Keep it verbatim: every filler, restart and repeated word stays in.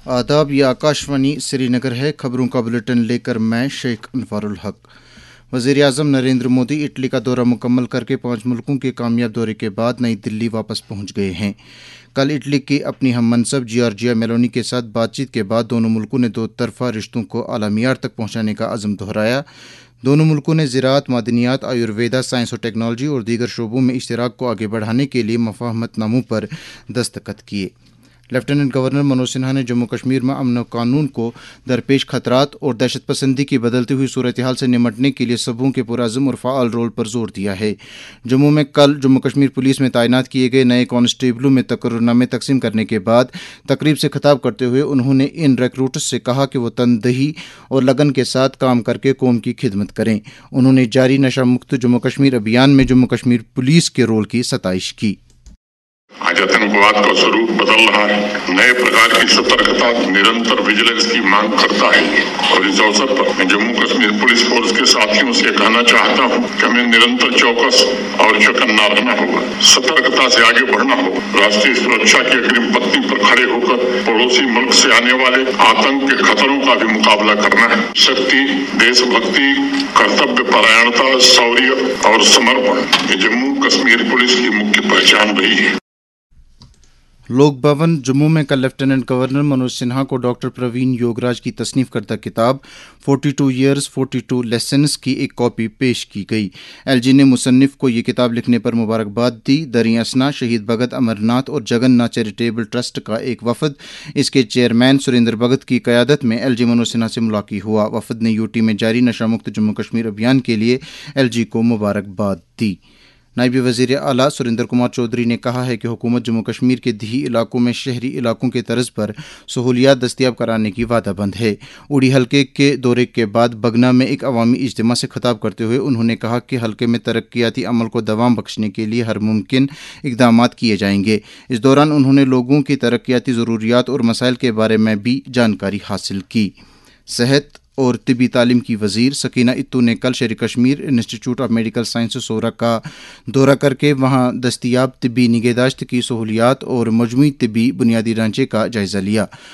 आदाब, ये आकाशवाणी श्रीनगर है। खबरों का बुलेटिन लेकर मैं शेख अनवारुल हक। वज़ीर आज़म नरेंद्र मोदी इटली का दौरा मुकम्मल करके पाँच मुल्कों के कामयाब दौरे के बाद नई दिल्ली वापस पहुंच गए हैं। कल इटली की अपनी हम मनसब जियोर्जिया मेलोनी के साथ बातचीत के बाद दोनों मुल्कों ने दो तरफ़ा रिश्तों को आला मियार तक पहुंचाने का अज़म दोहराया। दोनों मुल्कों ने ज़राअत, मादनियात, आयुर्वेदा, साइंस और टेक्नोलॉजी और दीगर शोबों में इश्तराक को आगे बढ़ाने के लिए मफ़ाहमतनामों पर दस्तखत किए। लेफ्टिनेंट गवर्नर मनोज सिन्हा ने जम्मू कश्मीर में अमन व कानून को दरपेश खतरात और दहशत पसंदी की बदलती हुई सूरत हाल से निमटने के लिए सबों के पुरअज़म और फ़ाल रोल पर जोर दिया है। जम्मू में कल जम्मू कश्मीर पुलिस में तैनात किए गए नए कांस्टेबलों में तकर्रुरनामे तकसीम करने के बाद तकरीब से खिताब करते हुए उन्होंने इन रिक्रूटर्स से कहा कि वो तनदही और लगन के साथ काम करके कौम की खिदमत करें। उन्होंने जारी नशा मुक्त जम्मू कश्मीर अभियान में जम्मू कश्मीर पुलिस के रोल की सताइश की। आज आतंकवाद का स्वरूप बदल रहा है। नए प्रकार की सतर्कता निरंतर विजिलेंस की मांग करता है और इस अवसर पर मैं जम्मू कश्मीर पुलिस फोर्स के साथियों से कहना चाहता हूं कि हमें निरंतर चौकस और चौकन्ना रहना होगा, सतर्कता से आगे बढ़ना होगा। राष्ट्रीय सुरक्षा की अग्रिम पंक्ति पर खड़े होकर पड़ोसी मुल्क से आने वाले आतंक के खतरों का भी मुकाबला करना है। शक्ति, देशभक्ति, कर्तव्य परायणता, शौर्य और समर्पण ये जम्मू कश्मीर पुलिस की मुख्य पहचान रही है। लोक भवन जम्मू में कल लेफ्टिनेंट गवर्नर मनोज सिन्हा को डॉक्टर प्रवीण योगराज की तसनीफ करदा किताब बयालीस ईयर्स बयालीस लेसन्स की एक कॉपी पेश की गई। एलजी ने मुसन्निफ को ये किताब लिखने पर मुबारकबाद दी। दरी असना, शहीद भगत अमरनाथ और जगन्नाथ चैरिटेबल ट्रस्ट का एक वफद इसके चेयरमैन सुरेंद्र भगत की क़यादत में एलजी मनोज सिन्हा से मुलाकात हुआ। वफद ने यूटी में जारी नशा मुक्त जम्मू कश्मीर अभियान के लिए एलजी को मुबारकबाद दी। नायब वज़ीर आला सुरेंद्र कुमार चौधरी ने कहा है कि हुकूमत जम्मू कश्मीर के दिही इलाकों में शहरी इलाकों के तर्ज पर सहूलियात दस्तियाब कराने की वादाबंद है। उड़ी हल्के के दौरे के बाद बगना में एक अवामी इज्तिमा से खिताब करते हुए उन्होंने कहा कि हल्के में तरक्याती अमल को दवाम बख्शने के लिए हर मुमकिन इक़दामात किए जाएंगे। इस दौरान उन्होंने लोगों की तरक्याती ज़रूरियात और मसाइल के बारे में भी जानकारी हासिल की। सेहत और तिबी तालीम की वज़ीर सकीना इत्तू ने कल शेर Kashmir institute of medical science सोरा का दौरा करके वहाँ दस्तियाब तिबी निगहदाश्त की सहूलियात और मजमूई तिबी बुनियादी ढांचे का जायज़ा लिया।